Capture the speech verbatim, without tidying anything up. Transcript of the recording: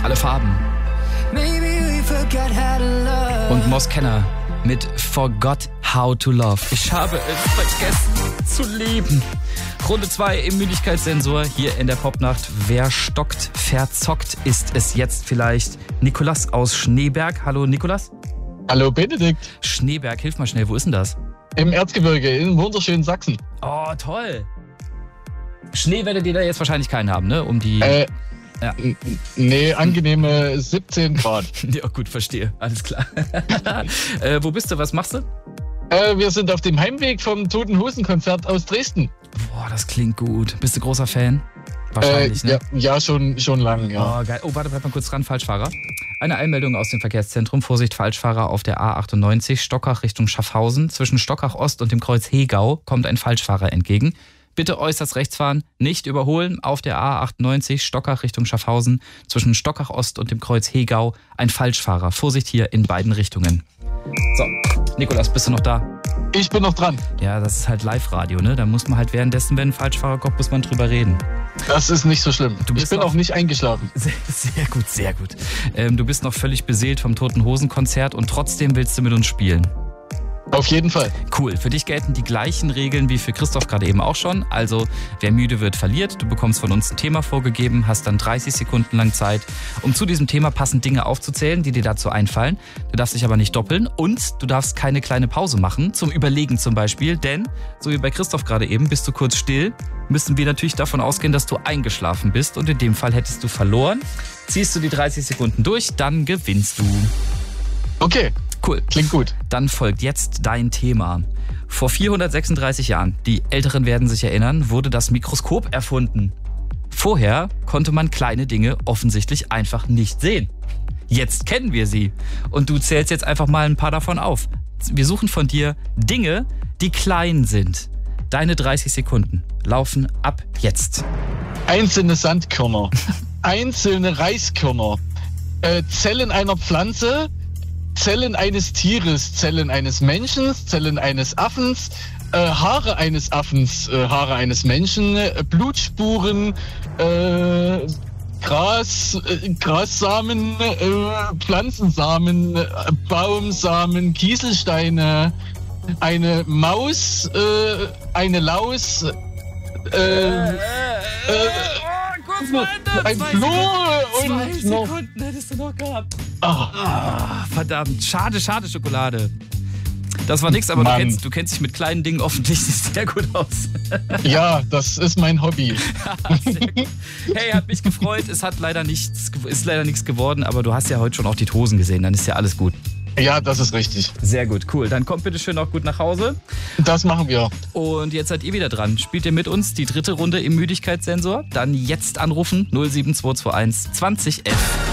alle Farben. Und Moss Kenner mit Forgot How to Love. Ich habe es vergessen zu lieben. Runde zwei im Müdigkeitssensor hier in der Popnacht. Wer stockt, verzockt, ist es jetzt vielleicht Nikolas aus Schneeberg. Hallo Nikolas. Hallo Benedikt. Schneeberg, hilf mal schnell, wo ist denn das? Im Erzgebirge, in wunderschönen Sachsen. Oh, toll. Schnee werdet ihr da jetzt wahrscheinlich keinen haben, ne? Um die... Äh, ja. Nee, angenehme siebzehn Grad. Ja gut, verstehe, alles klar. äh, wo bist du, was machst du? Äh, wir sind auf dem Heimweg vom Toten Hosen Konzert aus Dresden. Boah, das klingt gut. Bist du großer Fan? Wahrscheinlich, äh, ne? Ja, ja schon, schon lang, ja. Oh, geil. Oh, warte, bleib mal kurz dran, Falschfahrer. Eine Einmeldung aus dem Verkehrszentrum. Vorsicht, Falschfahrer auf der A achtundneunzig, Stockach Richtung Schaffhausen. Zwischen Stockach Ost und dem Kreuz Hegau kommt ein Falschfahrer entgegen. Bitte äußerst rechts fahren, nicht überholen. Auf der A achtundneunzig, Stockach Richtung Schaffhausen. Zwischen Stockach Ost und dem Kreuz Hegau ein Falschfahrer. Vorsicht hier in beiden Richtungen. So, Nikolas, bist du noch da? Ich bin noch dran. Ja, das ist halt Live-Radio, ne? Da muss man halt währenddessen, wenn ein Falschfahrer kommt, muss man drüber reden. Das ist nicht so schlimm. Du bist ich bin noch, auch nicht eingeschlafen. Sehr, sehr gut, sehr gut. Ähm, du bist noch völlig beseelt vom Toten Hosen Konzert und trotzdem willst du mit uns spielen. Auf jeden Fall. Cool. Für dich gelten die gleichen Regeln wie für Christoph gerade eben auch schon. Also, wer müde wird, verliert. Du bekommst von uns ein Thema vorgegeben, hast dann dreißig Sekunden lang Zeit, um zu diesem Thema passend Dinge aufzuzählen, die dir dazu einfallen. Du darfst dich aber nicht doppeln und du darfst keine kleine Pause machen, zum Überlegen zum Beispiel. Denn, so wie bei Christoph gerade eben, bist du kurz still, müssen wir natürlich davon ausgehen, dass du eingeschlafen bist. Und in dem Fall hättest du verloren. Ziehst du die dreißig Sekunden durch, dann gewinnst du. Okay. Cool. Klingt gut. Dann folgt jetzt dein Thema. Vor vierhundertsechsunddreißig Jahren, die Älteren werden sich erinnern, wurde das Mikroskop erfunden. Vorher konnte man kleine Dinge offensichtlich einfach nicht sehen. Jetzt kennen wir sie. Und du zählst jetzt einfach mal ein paar davon auf. Wir suchen von dir Dinge, die klein sind. Deine dreißig Sekunden laufen ab jetzt. Einzelne Sandkörner, einzelne Reiskörner, äh, Zellen einer Pflanze, Zellen eines Tieres, Zellen eines Menschen, Zellen eines Affens, äh, Haare eines Affens, äh, Haare eines Menschen, äh, Blutspuren, äh, Gras, äh, Grassamen, äh, Pflanzensamen, äh, Baumsamen, Kieselsteine, eine Maus, äh, eine Laus, äh, äh, äh, ein Floh und Zwei noch... Sekunden hättest du noch gehabt. Ah. Ah, verdammt. Schade, schade, Schokolade. Das war nix, aber du kennst, du kennst dich mit kleinen Dingen offensichtlich sehr gut aus. Ja, das ist mein Hobby. Sehr gut. Hey, hat mich gefreut. Es hat leider nichts, ist leider nichts geworden, aber du hast ja heute schon auch die Hosen gesehen. Dann ist ja alles gut. Ja, das ist richtig. Sehr gut, cool. Dann kommt bitte schön auch gut nach Hause. Das machen wir. Und jetzt seid ihr wieder dran. Spielt ihr mit uns die dritte Runde im Müdigkeitssensor? Dann jetzt anrufen null sieben zwei zwei eins zwanzig elf.